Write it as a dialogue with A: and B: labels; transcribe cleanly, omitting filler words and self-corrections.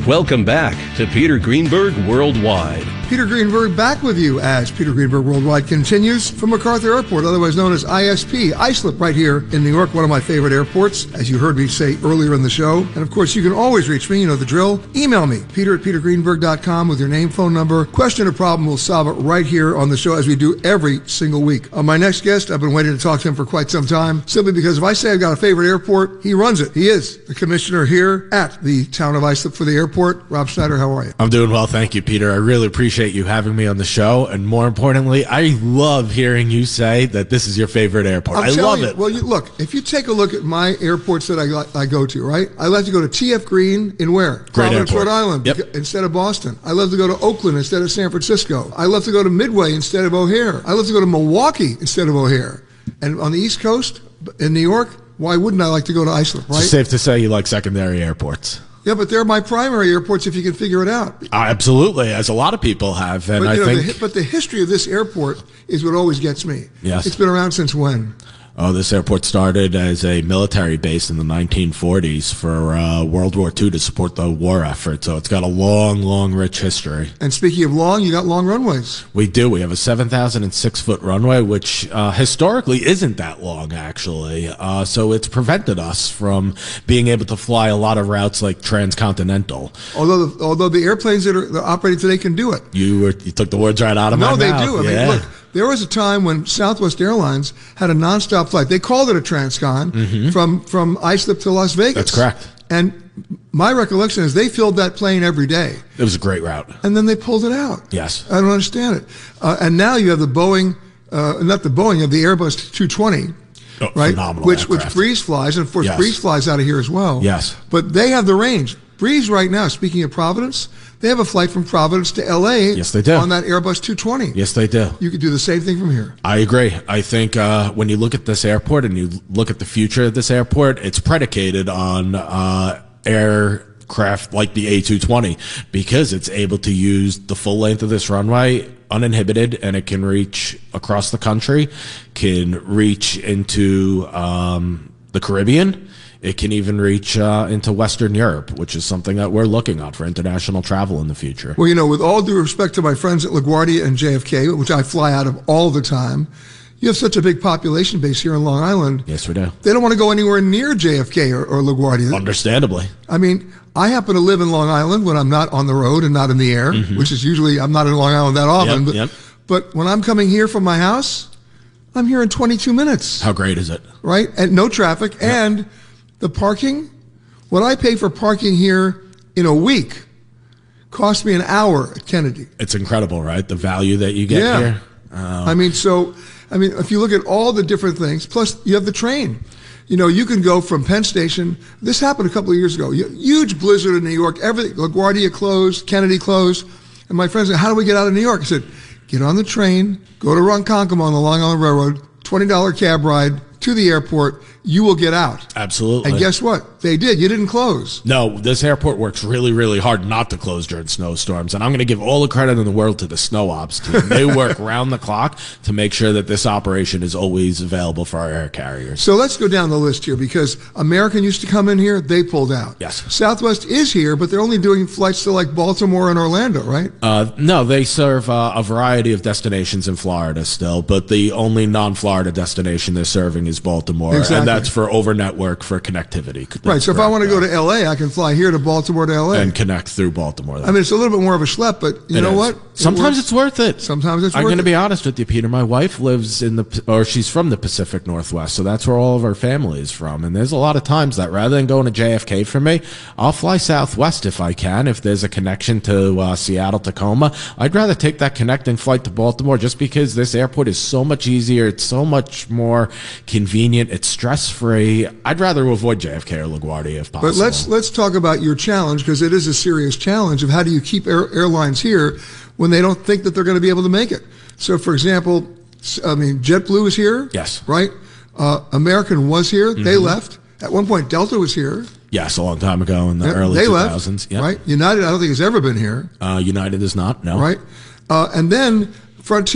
A: Welcome back to Peter Greenberg Worldwide.
B: Peter Greenberg back with you as Peter Greenberg Worldwide continues from MacArthur Airport, otherwise known as ISP, Islip, right here in New York, one of my favorite airports, as you heard me say earlier in the show. And of course, you can always reach me, you know the drill. Email me, peter@petergreenberg.com with your name, phone number, question or problem. We'll solve it right here on the show as we do every single week. My next guest, I've been waiting to talk to him for quite some time, simply because if I say I've got a favorite airport, he runs it. He is the commissioner here at the town of Islip for the airport. Rob Schneider, how are you?
C: I'm doing well, thank you, Peter. I really appreciate you having me on the show, and more importantly, I love hearing you say that this is your favorite airport. I love it.
B: Well, look, if you take a look at my airports that I go to, right? I like to go to T.F. Green in where?
C: Great
B: Providence,
C: airport.
B: Rhode Island,
C: Yep.
B: instead of Boston. I love to go to Oakland instead of San Francisco. I love to go to Midway instead of O'Hare. I love to go to Milwaukee instead of O'Hare. And on the East Coast, in New York, why wouldn't I like to go to Islip, right?
C: It's safe to say you like secondary airports.
B: Yeah, but they're my primary airports if you can figure it out.
C: Absolutely, as a lot of people have. And
B: But the history of this airport is what always gets me.
C: Yes.
B: It's been around since when?
C: Oh, this airport started as a military base in the 1940s for World War II to support the war effort. So it's got a long, long, rich history.
B: And speaking of long, you got long runways.
C: We do. We have a 7,006-foot runway, which historically isn't that long, actually. So it's prevented us from being able to fly a lot of routes like transcontinental.
B: Although the airplanes that are operating today can do it.
C: You took the words right out of my mouth.
B: No, they do. I mean, look, there was a time when Southwest Airlines had a nonstop flight. They called it a transcon from Islip to Las Vegas.
C: That's correct.
B: And my recollection is they filled that plane every day.
C: It was a great route.
B: And then they pulled it out.
C: Yes.
B: I don't understand it. And now you have the Boeing, not the Boeing, you have the Airbus 220.
C: Oh,
B: right?
C: Phenomenal
B: Which
C: aircraft.
B: Breeze flies, and of course
C: Yes.
B: Breeze flies out of here as well.
C: Yes.
B: But they have the range. Breeze right now, speaking of Providence, they have a flight from Providence to L.A.
C: Yes, they do.
B: On that Airbus 220.
C: Yes, they do.
B: You could do the same thing from here.
C: I agree. I think when you look at this airport and you look at the future of this airport, it's predicated on aircraft like the A220 because it's able to use the full length of this runway uninhibited, and it can reach across the country, can reach into the Caribbean. It can even reach into Western Europe, which is something that we're looking at for international travel in the future.
B: Well, you know, with all due respect to my friends at LaGuardia and JFK, which I fly out of all the time, you have such a big population base here in Long Island.
C: Yes, we do.
B: They don't want to go anywhere near JFK or LaGuardia.
C: Understandably.
B: I mean, I happen to live in Long Island when I'm not on the road and not in the air, which is usually, I'm not in Long Island that often. But when I'm coming here from my house, I'm here in 22 minutes.
C: How great is it?
B: Right? And no traffic. Yep. And the parking, what I pay for parking here in a week cost me an hour at Kennedy.
C: It's incredible, right? The value that you get here.
B: I mean, if you look at all the different things, plus you have the train. You know, you can go from Penn Station. This happened a couple of years ago. Huge blizzard in New York. Everything, LaGuardia closed, Kennedy closed. And my friends said, how do we get out of New York? I said, get on the train, go to Ronkonkoma on the Long Island Railroad, $20 cab ride to the airport. You will get out.
C: Absolutely.
B: And guess what? They did. You didn't close.
C: No, this airport works really, really hard not to close during snowstorms. And I'm going to give all the credit in the world to the snow ops team. They work round the clock to make sure that this operation is always available for our air carriers.
B: So let's go down the list here because American used to come in here. They pulled out.
C: Yes.
B: Southwest is here, but they're only doing flights to like Baltimore and Orlando, right?
C: No, they serve a variety of destinations in Florida still, but the only non-Florida destination they're serving is Baltimore.
B: Exactly.
C: And that's for over network for connectivity. That's
B: right. So if I want to go to L.A., I can fly here to Baltimore to L.A.
C: and connect through Baltimore.
B: I mean, it's a little bit more of a schlep, but you know what?
C: Sometimes it's worth it.
B: Sometimes it's worth it.
C: I'm going to be honest with you, Peter. My wife lives she's from the Pacific Northwest, so that's where all of our family is from. And there's a lot of times that rather than going to JFK for me, I'll fly Southwest if I can. If there's a connection to Seattle, Tacoma, I'd rather take that connecting flight to Baltimore just because this airport is so much easier. It's so much more convenient. It's stress-free. I'd rather avoid JFK or LaGuardia if possible.
B: But let's talk about your challenge because it is a serious challenge of how do you keep airlines here when they don't think that they're going to be able to make it. So, for example, I mean, JetBlue is here.
C: Yes.
B: Right? American was here. They left. At one point, Delta was here.
C: Yes, a long time ago in the early 2000s.
B: Yep. Right? United, I don't think, has ever been here.
C: United is not, no.
B: Right? And then Frontier